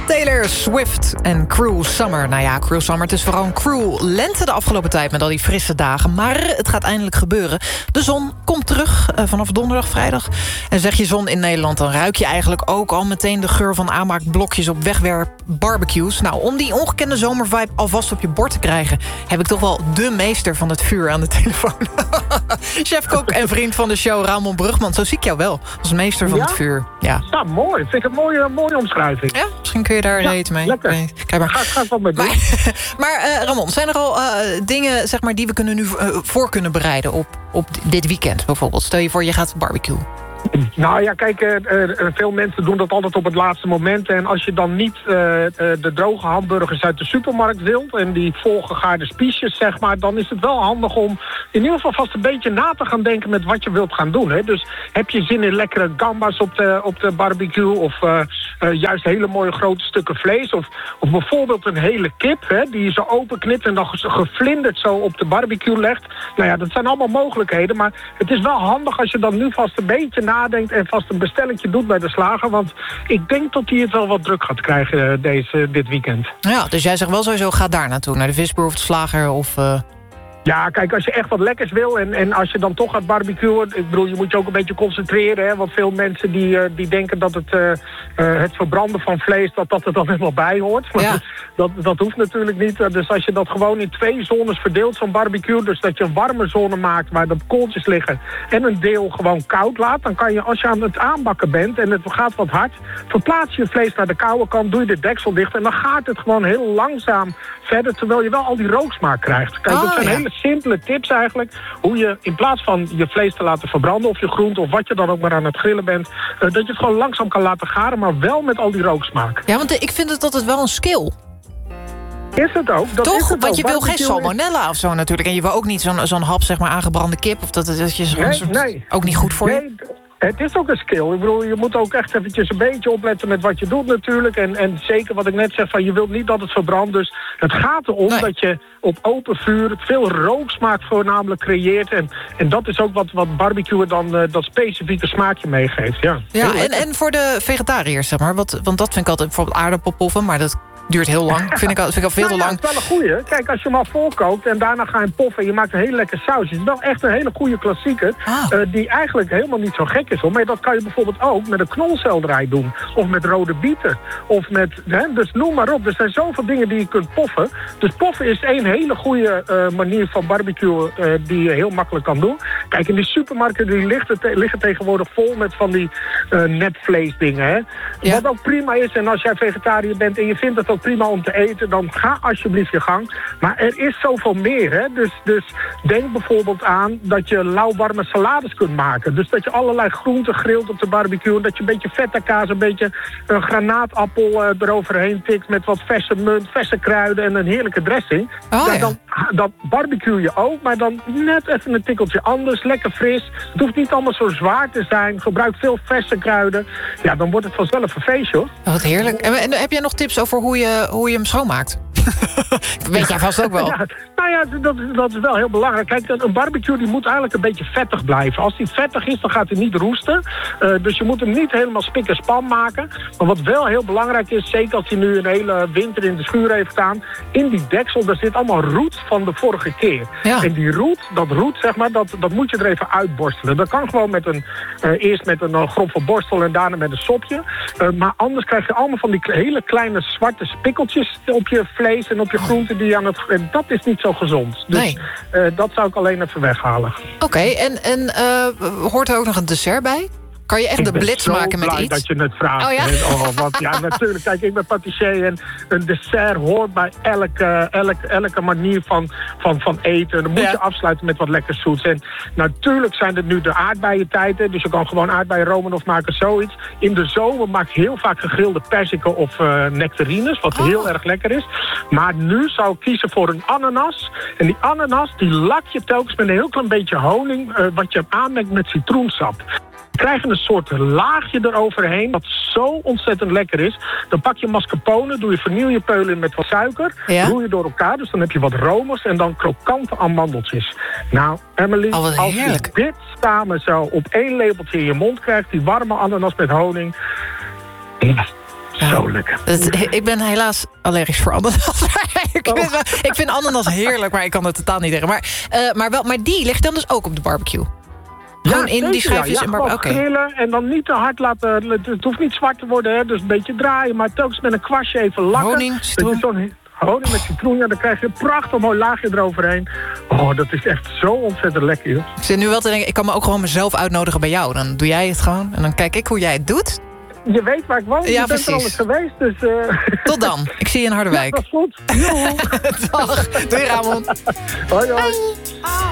Taylor Swift en Cruel Summer. Nou ja, Cruel Summer, het is vooral een cruel lente de afgelopen tijd... met al die frisse dagen, maar het gaat eindelijk gebeuren. De zon komt terug vanaf donderdag, vrijdag. En zeg je zon in Nederland, dan ruik je eigenlijk ook al meteen... de geur van aanmaakblokjes op wegwerp barbecues. Nou, om die ongekende zomervibe alvast op je bord te krijgen... heb ik toch wel de meester van het vuur aan de telefoon. Chef-kok en vriend van de show, Ramon Brugman. Zo zie ik jou wel, als meester van het vuur. Ja, mooi. Vind ik een mooie omschrijving. Ja, misschien kun je daar reet mee. Lekker. Nee, kijk maar. Ga ik wat mee doen. Maar Ramon, zijn er al dingen zeg maar, die we voor kunnen bereiden op dit weekend bijvoorbeeld? Stel je voor, je gaat barbecue. Nou ja, kijk, veel mensen doen dat altijd op het laatste moment. En als je dan niet de droge hamburgers uit de supermarkt wilt... en die volgegaarde spiesjes, zeg maar... dan is het wel handig om in ieder geval vast een beetje na te gaan denken... met wat je wilt gaan doen. Hè? Dus heb je zin in lekkere gambas op de barbecue... of juist hele mooie grote stukken vlees... of bijvoorbeeld een hele kip, hè, die je zo openknipt... en dan gevlinderd zo op de barbecue legt. Nou ja, dat zijn allemaal mogelijkheden. Maar het is wel handig als je dan nu vast een beetje nadenkt... en vast een bestellingje doet bij de slager. Want ik denk dat hij het wel wat druk gaat krijgen dit weekend. Ja, dus jij zegt wel sowieso, ga daar naartoe. Naar de visboer of de slager of... Ja, kijk, als je echt wat lekkers wil en als je dan toch gaat barbecuen... ik bedoel, je moet je ook een beetje concentreren, hè, want veel mensen die denken dat het verbranden van vlees... dat er dan helemaal bij hoort. Ja. Dat hoeft natuurlijk niet. Dus als je dat gewoon in 2 zones verdeelt, zo'n barbecue... dus dat je een warme zone maakt waar de kooltjes liggen... en een deel gewoon koud laat... dan kan je, als je aan het aanbakken bent en het gaat wat hard... verplaats je het vlees naar de koude kant, doe je de deksel dicht... en dan gaat het gewoon heel langzaam verder... terwijl je wel al die rooksmaak krijgt. Kijk, dat zijn hele simpele tips eigenlijk. Hoe je in plaats van je vlees te laten verbranden... of je groente of wat je dan ook maar aan het grillen bent... dat je het gewoon langzaam kan laten garen... maar wel met al die rooksmaak. Ja, want ik vind het altijd wel een skill. Is het ook? Dat toch? Is het want ook. je wil geen salmonella of zo natuurlijk. En je wil ook niet zo'n hap, zeg maar, aangebrande kip. Of dat je nee. Ook niet goed voor je? Het is ook een skill. Ik bedoel, je moet ook echt eventjes een beetje opletten met wat je doet natuurlijk. En zeker wat ik net zeg, van je wilt niet dat het verbrandt. Dus het gaat erom dat je op open vuur veel rooksmaak voornamelijk creëert. En dat is ook wat barbecue dan dat specifieke smaakje meegeeft. Ja, en voor de vegetariërs, zeg maar. Want dat vind ik altijd bijvoorbeeld aardappelpoffen, maar dat duurt heel lang. Vind ik al veel te lang. Dat is wel een goeie. Kijk, als je hem al voorkookt en daarna ga je poffen... en je maakt een heel lekker sausje. Het is wel echt een hele goede klassieker... die eigenlijk helemaal niet zo gek is. Hoor. Maar dat kan je bijvoorbeeld ook met een knolselderij doen. Of met rode bieten. Of met... dus noem maar op. Er zijn zoveel dingen die je kunt poffen. Dus poffen is een hele goede manier van barbecue... die je heel makkelijk kan doen. Kijk, in die supermarkten die liggen tegenwoordig vol... met van die netvleesdingen. Hè? Ja. Wat ook prima is. En als jij vegetariër bent en je vindt het ook prima om te eten, dan ga alsjeblieft je gang. Maar er is zoveel meer, hè. Dus denk bijvoorbeeld aan dat je lauwwarme salades kunt maken. Dus dat je allerlei groenten grilt op de barbecue, en dat je een beetje feta kaas, een beetje een granaatappel eroverheen tikt met wat verse munt, verse kruiden en een heerlijke dressing. Dan barbecue je ook, maar dan net even een tikkeltje anders, lekker fris. Het hoeft niet allemaal zo zwaar te zijn. Gebruik veel verse kruiden. Ja, dan wordt het vanzelf een feestje, hoor. Wat heerlijk. En heb jij nog tips over hoe je hem schoonmaakt? Weet jij vast ook wel. Ja, nou ja, dat is wel heel belangrijk. Kijk, een barbecue die moet eigenlijk een beetje vettig blijven. Als die vettig is, dan gaat hij niet roesten. Dus je moet hem niet helemaal spik en span maken. Maar wat wel heel belangrijk is, zeker als hij nu een hele winter in de schuur heeft staan, in die deksel, daar zit allemaal roet van de vorige keer. Ja. En die roet, zeg maar, dat moet je er even uitborstelen. Dat kan gewoon eerst met een grove borstel en daarna met een sopje. Maar anders krijg je allemaal van die hele kleine zwarte spikkeltjes op je vlees en op je groenten die aan het... En dat is niet zo gezond. Dus dat zou ik alleen even weghalen. Oké, en hoort er ook nog een dessert bij? Kan je echt de blitz maken met iets? Ik ben dat je het vraagt. Oh ja? Want ja, natuurlijk. Kijk, ik ben patissier en een dessert hoort bij elke manier van eten. Dan moet je afsluiten met wat lekker zoets. En natuurlijk zijn het nu de aardbeientijden. Dus je kan gewoon aardbeienromen of maken, zoiets. In de zomer maak je heel vaak gegrilde perziken of nectarines, wat heel erg lekker is. Maar nu zou ik kiezen voor een ananas. En die ananas, die lak je telkens met een heel klein beetje honing, wat je aanmengt met citroensap. Krijgen een soort laagje eroverheen, wat zo ontzettend lekker is. Dan pak je mascarpone, doe je vanillepeul in met wat suiker. Ja? Roer je door elkaar, dus dan heb je wat romers en dan krokante amandeltjes. Nou, Emily, als je dit samen zo op 1 lepeltje in je mond krijgt, die warme ananas met honing. Zo lekker. Ik ben helaas allergisch voor ananas. Ik vind ananas heerlijk, maar ik kan het totaal niet tegen. Maar die ligt dan dus ook op de barbecue? Gewoon in die schijfjes en barbecue? Grillen en dan niet te hard laten... Het hoeft niet zwart te worden, hè, dus een beetje draaien... maar telkens met een kwastje even lakken. Honing, citroen. Honing met citroen, ja, dan krijg je een prachtig mooi laagje eroverheen. Oh, dat is echt zo ontzettend lekker. Joh. Ik zit nu wel te denken, ik kan me ook gewoon mezelf uitnodigen bij jou. Dan doe jij het gewoon en dan kijk ik hoe jij het doet. Je weet waar ik woon, je bent er al eens geweest. Dus, Tot dan, ik zie je in Harderwijk. Ja, dat is goed. Dag, doei Ramon. Hoi, hoi.